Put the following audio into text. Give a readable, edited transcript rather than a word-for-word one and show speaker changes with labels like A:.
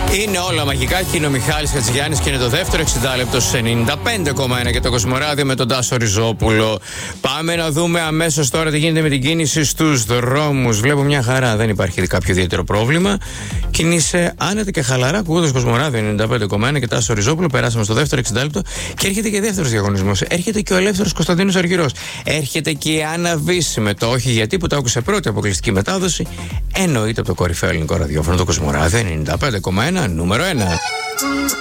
A: Είναι όλα μαγικά και είναι ο Μιχάλης Χατζηγιάννης και είναι το δεύτερο 60 λεπτό στους 95,1 και το Κοσμοράδιο με τον Τάσο Ριζόπουλο. Πάμε να δούμε αμέσως τώρα τι γίνεται με την κίνηση στους δρόμους. Βλέπω μια χαρά, δεν υπάρχει κάποιο ιδιαίτερο πρόβλημα. Κινείσαι άνετα και χαλαρά, ακούγοντας Κοσμοράδιο 95,1 και Τάσο Ριζόπουλο. Περάσαμε στο δεύτερο 60 λεπτό και έρχεται και δεύτερος διαγωνισμός. Έρχεται και ο Ελεύθερος Κωνσταντίνος Αργυρός. Έρχεται και η Άννα Βύση με το όχι γιατί που το άκουσε πρώτη αποκλειστική μετάδοση. Εννοείται από το κορυφαίο ελληνικό ραδιόφωνο, το Κοσμοράδιο 95,1, νούμερο 1.